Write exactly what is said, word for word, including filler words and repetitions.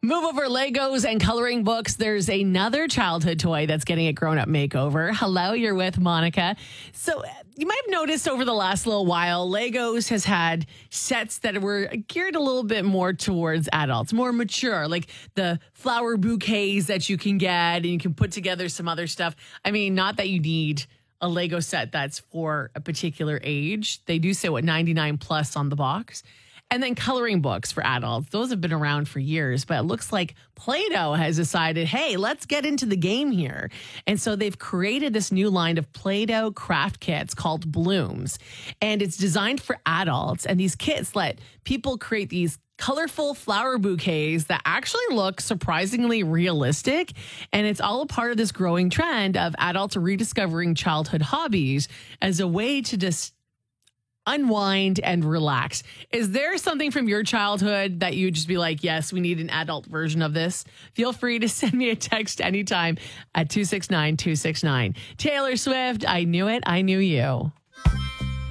Move over Legos and coloring books. There's another childhood toy that's getting a grown-up makeover. Hello, you're with Monica. So uh, you might have noticed over the last little while, Legos has had sets that were geared a little bit more towards adults, more mature, like the flower bouquets that you can get and you can put together some other stuff. I mean, not that you need a Lego set that's for a particular age. They do say what ninety-nine plus on the box. And then coloring books for adults. Those have been around for years, but it looks like Play-Doh has decided, hey, let's get into the game here. And so they've created this new line of Play-Doh craft kits called Blooms. And it's designed for adults. And these kits let people create these colorful flower bouquets that actually look surprisingly realistic. And it's all a part of this growing trend of adults rediscovering childhood hobbies as a way to just unwind and relax. Is there something from your childhood that you just be like, yes, we need an adult version of this? Feel free to send me a text anytime at two six nine two six nine. Taylor Swift, I Knew It, I Knew You.